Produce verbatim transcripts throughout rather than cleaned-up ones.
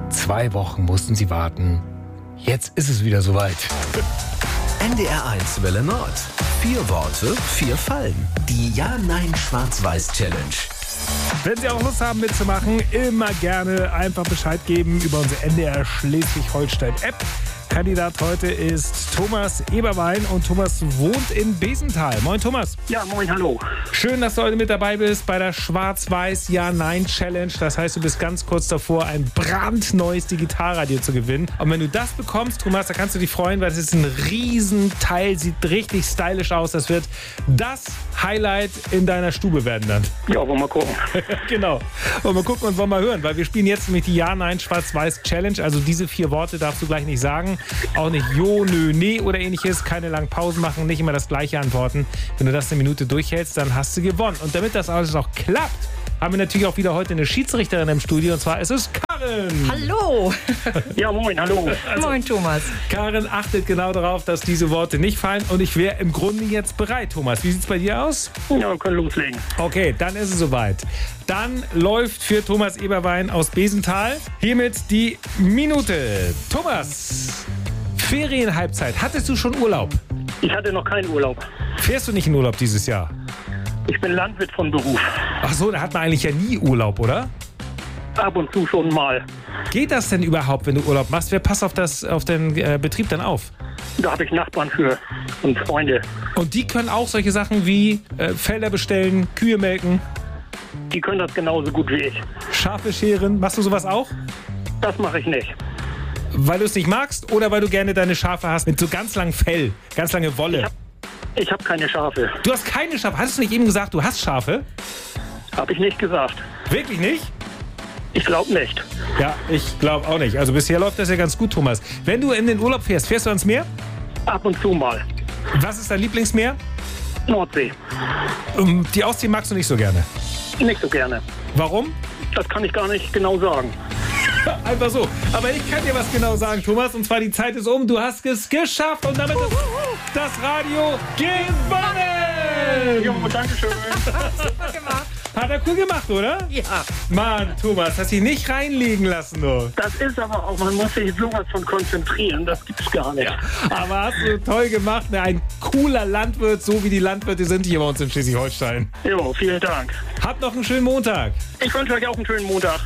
Zwei Wochen mussten sie warten. Jetzt ist es wieder soweit. N D R eins Welle Nord. Vier Worte, vier Fallen. Die Ja-Nein-Schwarz-Weiß-Challenge. Wenn Sie auch Lust haben mitzumachen, immer gerne einfach Bescheid geben über unsere N D R Schleswig-Holstein-App. Kandidat heute ist Thomas Eberwein und Thomas wohnt in Besenthal. Moin Thomas. Ja, moin, hallo. Schön, dass du heute mit dabei bist bei der Schwarz-Weiß-Ja-Nein-Challenge. Das heißt, du bist ganz kurz davor, ein brandneues Digitalradio zu gewinnen. Und wenn du das bekommst, Thomas, da kannst du dich freuen, weil das ist ein Riesenteil, sieht richtig stylisch aus. Das wird das Highlight in deiner Stube werden dann. Ja, wollen wir mal gucken. Genau. Wollen wir gucken und wollen mal hören, weil wir spielen jetzt nämlich die Ja-Nein-Schwarz-Weiß-Challenge. Also diese vier Worte darfst du gleich nicht sagen. Auch nicht Jo, Nö, Nee oder ähnliches. Keine langen Pausen machen, nicht immer das Gleiche antworten. Wenn du das eine Minute durchhältst, dann hast du gewonnen. Und damit das alles auch klappt, haben wir natürlich auch wieder heute eine Schiedsrichterin im Studio. Und zwar ist es Karin. Hallo. Ja, moin, hallo. Also, moin, Thomas. Karin achtet genau darauf, dass diese Worte nicht fallen. Und ich wäre im Grunde jetzt bereit, Thomas. Wie sieht es bei dir aus? Ja, wir können loslegen. Okay, dann ist es soweit. Dann läuft für Thomas Eberwein aus Besenthal hiermit die Minute. Thomas, Ferienhalbzeit. Hattest du schon Urlaub? Ich hatte noch keinen Urlaub. Fährst du nicht in Urlaub dieses Jahr? Ich bin Landwirt von Beruf. Ach so, da hat man eigentlich ja nie Urlaub, oder? Ab und zu schon mal. Geht das denn überhaupt, wenn du Urlaub machst? Wer passt auf, das, auf den äh, Betrieb dann auf? Da habe ich Nachbarn für und Freunde. Und die können auch solche Sachen wie äh, Felder bestellen, Kühe melken? Die können das genauso gut wie ich. Schafe scheren? Machst du sowas auch? Das mache ich nicht. Weil du es nicht magst oder weil du gerne deine Schafe hast mit so ganz langem Fell, ganz lange Wolle? Ich habe ich hab keine Schafe. Du hast keine Schafe? Hattest du nicht eben gesagt, du hast Schafe? Habe ich nicht gesagt. Wirklich nicht? Ich glaube nicht. Ja, ich glaube auch nicht. Also bisher läuft das ja ganz gut, Thomas. Wenn du in den Urlaub fährst, fährst du ans Meer? Ab und zu mal. Was ist dein Lieblingsmeer? Nordsee. Um, die Ostsee magst du nicht so gerne. Nicht so gerne. Warum? Das kann ich gar nicht genau sagen. Einfach so. Aber ich kann dir was genau sagen, Thomas. Und zwar, die Zeit ist um. Du hast es geschafft und damit ist das Radio gewonnen. Jo, danke schön. Super gemacht. Hat er cool gemacht, oder? Ja. Mann, Thomas, hast dich nicht reinlegen lassen, du. Das ist aber auch, man muss sich sowas von konzentrieren. Das gibt's gar nicht. Ja. Aber hast du toll gemacht. Ein cooler Landwirt, so wie die Landwirte sind hier bei uns in Schleswig-Holstein. Jo, vielen Dank. Habt noch einen schönen Montag. Ich wünsche euch auch einen schönen Montag.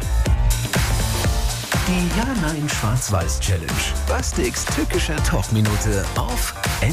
Die Ja-Nein-Schwarz-Weiß-Challenge. Bastiks tückischer Talkminute auf